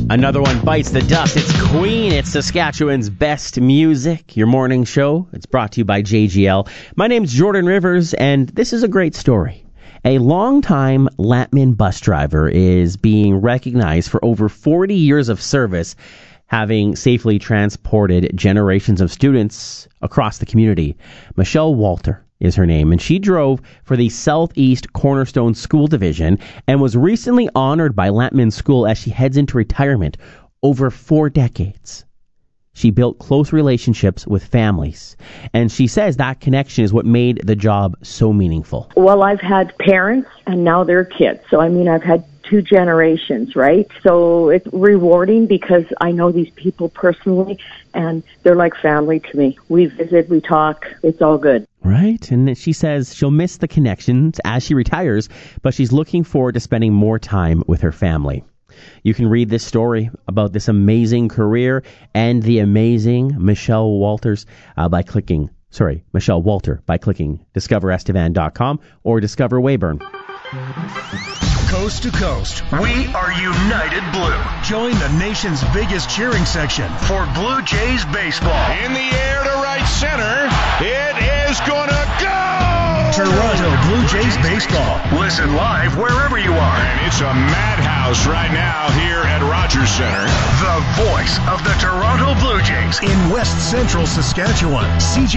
Another one bites the dust. It's Queen. It's Saskatchewan's best music. Your morning show. It's brought to you by JGL. My name's Jordan Rivers, and this is a great story. A longtime Latman bus driver is being recognized for over 40 years of service, having safely transported generations of students across the community. Michelle Walter is her name, and she drove for the Southeast Cornerstone School Division and was recently honored by Latman School as she heads into retirement. Over 4 decades, she built close relationships with families, and she says that connection is what made the job so meaningful. Well, I've had parents, and now they're kids. So, I've had 2 generations, right? So it's rewarding because I know these people personally, and they're like family to me. We visit, we talk, it's all good. Right, and she says she'll miss the connections as she retires, but she's looking forward to spending more time with her family. You can read this story about this amazing career and the amazing Michelle Walter by clicking discoverestevan.com or Discover Weyburn. Coast to coast, we are United Blue. Join the nation's biggest cheering section for Blue Jays baseball. In the air to right center, it is gonna go! Toronto Blue Jays baseball. Listen live wherever you are. And it's a madhouse right now here at Rogers Center. The voice of the Toronto Blue Jays in West Central Saskatchewan.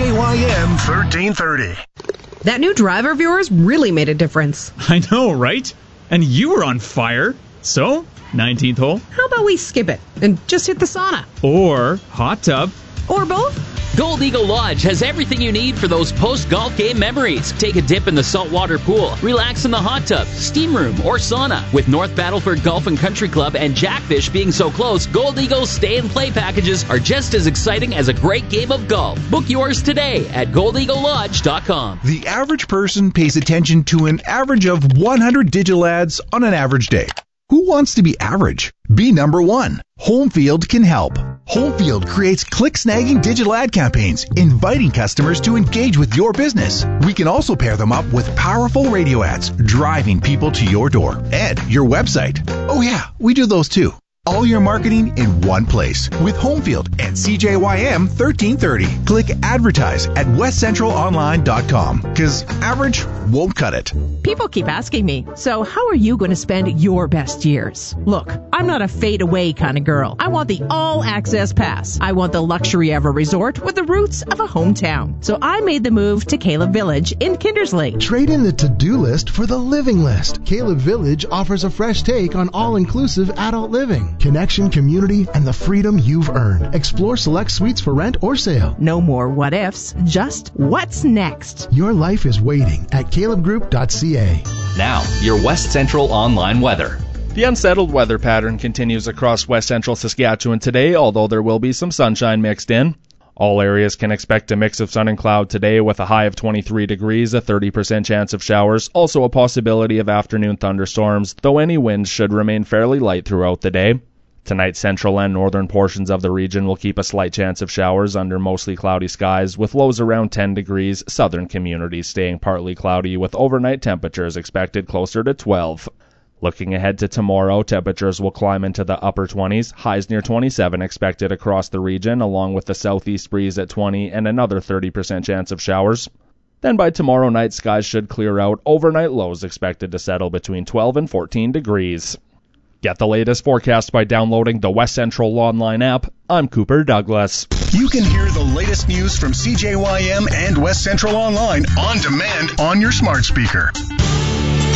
CJYM 1330. That new driver of yours really made a difference. I know, right? And you were on fire. So, 19th hole. How about we skip it and just hit the sauna? Or hot tub. Or both? Gold Eagle Lodge has everything you need for those post-golf game memories. Take a dip in the saltwater pool, relax in the hot tub, steam room, or sauna. With North Battleford Golf and Country Club and Jackfish being so close, Gold Eagle's stay and play packages are just as exciting as a great game of golf. Book yours today at goldeaglelodge.com. The average person pays attention to an average of 100 digital ads on an average day. Who wants to be average? Be number one. Homefield can help. Homefield creates click-snagging digital ad campaigns, inviting customers to engage with your business. We can also pair them up with powerful radio ads, driving people to your door and your website. Oh yeah, we do those too. All your marketing in one place with Homefield and CJYM 1330. Click advertise at westcentralonline.com because average won't cut it. People keep asking me, so how are you going to spend your best years? Look, I'm not a fade-away kind of girl. I want the all-access pass. I want the luxury of a resort with the roots of a hometown. So I made the move to Caleb Village in Kindersley. Trade in the to-do list for the living list. Caleb Village offers a fresh take on all-inclusive adult living. Connection, community, and the freedom you've earned. Explore select suites for rent or sale. No more what-ifs, just what's next. Your life is waiting at calebgroup.ca. Now, your West Central online weather. The unsettled weather pattern continues across West Central Saskatchewan today, although there will be some sunshine mixed in. All areas can expect a mix of sun and cloud today with a high of 23 degrees, a 30% chance of showers, also a possibility of afternoon thunderstorms, though any winds should remain fairly light throughout the day. Tonight, central and northern portions of the region will keep a slight chance of showers under mostly cloudy skies, with lows around 10 degrees, southern communities staying partly cloudy, with overnight temperatures expected closer to 12. Looking ahead to tomorrow, temperatures will climb into the upper 20s, highs near 27 expected across the region, along with the southeast breeze at 20 and another 30% chance of showers. Then by tomorrow night, skies should clear out, overnight lows expected to settle between 12 and 14 degrees. Get the latest forecast by downloading the West Central Online app. I'm Cooper Douglas. You can hear the latest news from CJYM and West Central Online on demand on your smart speaker.